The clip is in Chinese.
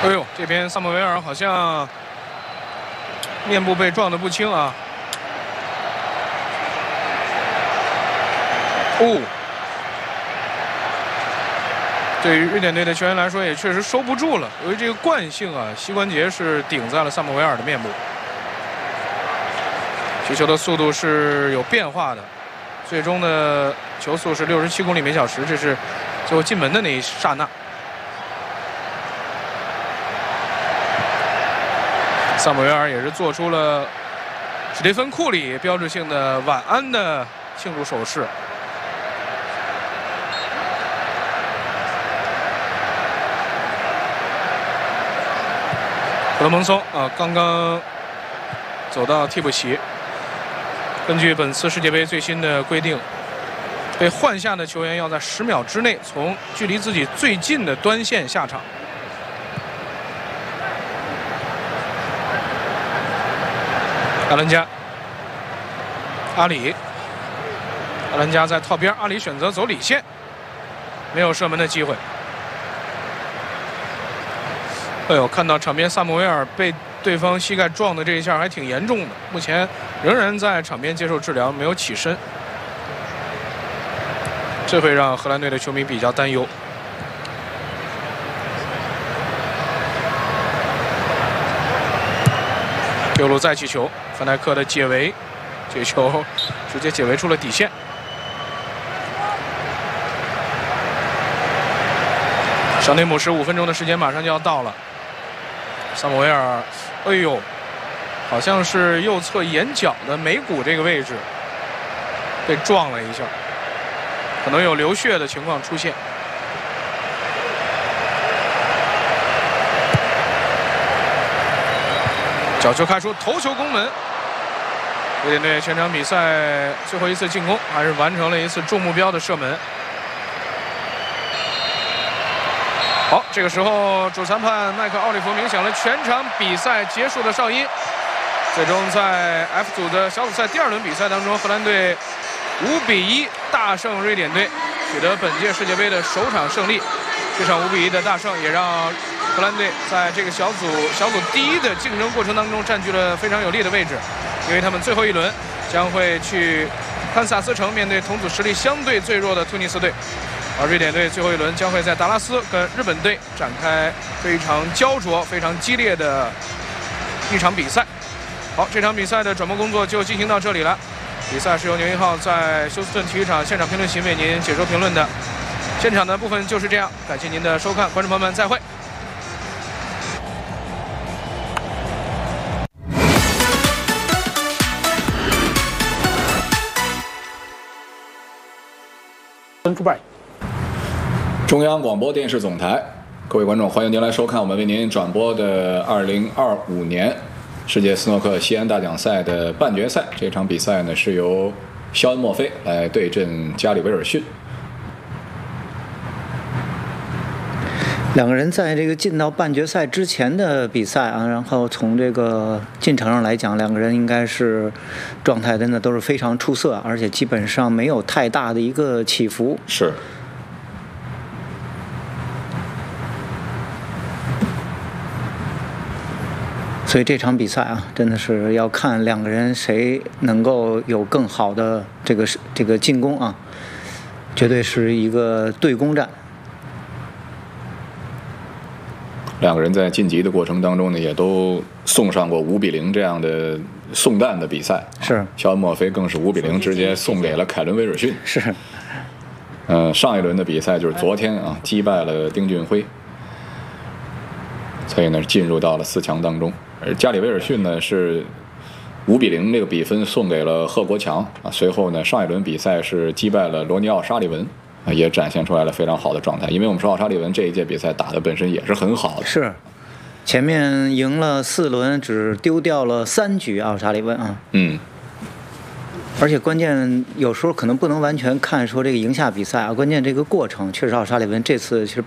哎呦，这边萨姆维尔好像面部被撞得不轻啊！哦，对于瑞典队的球员来说，也确实收不住了。由于这个惯性啊，膝关节是顶在了萨姆维尔的面部。击球的速度是有变化的，最终的球速是67公里每小时，这是最后进门的那一刹那。萨姆维尔也是做出了史蒂芬·库里标志性的晚安的庆祝手势。普勒蒙松啊，刚刚走到替补席。根据本次世界杯最新的规定，被换下的球员要在10秒之内从距离自己最近的端线下场。阿兰加、阿里，阿兰加在套边，阿里选择走里线，没有射门的机会。哎呦，看到场边萨姆维尔被对方膝盖撞的这一下还挺严重的，目前仍然在场边接受治疗，没有起身，这会让荷兰队的球迷比较担忧。右路再起球，范戴克的解围，这球直接解围出了底线。小内姆15分钟的时间马上就要到了。萨姆维尔，哎呦，好像是右侧眼角的眉骨这个位置被撞了一下，可能有流血的情况出现。角球开出，头球攻门。瑞典队全场比赛最后一次进攻，还是完成了一次中目标的射门。好，这个时候主裁判麦克奥利弗鸣响了全场比赛结束的哨音。最终在 F 组的小组赛第2轮比赛当中，荷兰队5-1大胜瑞典队，取得本届世界杯的首场胜利。这场5-1的大胜也让荷兰队在这个小组第1的竞争过程当中占据了非常有利的位置，因为他们最后一轮将会去堪萨斯城面对同组实力相对最弱的突尼斯队，而瑞典队最后一轮将会在达拉斯跟日本队展开非常焦灼、非常激烈的一场比赛。好，这场比赛的转播工作就进行到这里了。比赛是由9-1号在休斯顿体育场现场评论席为您解说评论的。现场的部分就是这样，感谢您的收看，观众朋友们再会。 中央广播电视总台，各位观众，欢迎您来收看我们为您转播的2025年世界斯诺克西安大奖赛的半决赛。这场比赛呢是由肖恩·墨菲来对阵加里·威尔逊。 两个人在这个进到半决赛之前的比赛啊，然后从这个进程上来讲，两个人应该是状态真的都是非常出色，而且基本上没有太大的一个起伏。 是。 所以这场比赛啊，真的是要看两个人谁能够有更好的这个进攻啊，绝对是一个对攻战。 两个人在晋级的过程当中呢，也都送上过5-0这样的送弹的比赛。 是， 肖恩·墨菲更是5-0直接送给了凯伦·威尔逊。 是。 上一轮的比赛就是昨天啊，击败了丁俊晖，所以呢进入到了4强当中。而加里·威尔逊呢是5-0这个比分送给了贺国强啊。随后呢，上一轮比赛是击败了罗尼奥·沙利文。也展现出来了非常好的状态，因为我们说奥沙利文这一届比赛打的本身也是很好的， 是前面赢了4轮，只丢掉了3局，奥沙利文啊，而且关键有时候可能不能完全看说这个赢下比赛啊，关键这个过程确实奥沙利文这次其实